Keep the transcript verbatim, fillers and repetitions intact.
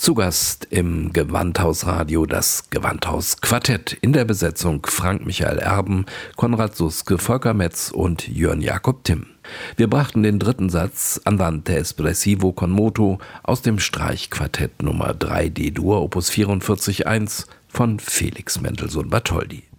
Zu Gast im Gewandhausradio das Gewandhaus-Quartett in der Besetzung Frank Michael Erben, Konrad Suske, Volker Metz und Jörn Jakob Timm. Wir brachten den dritten Satz Andante espressivo con moto aus dem Streichquartett Nummer drei D-Dur Opus vierundvierzig eins von Felix Mendelssohn Bartholdy.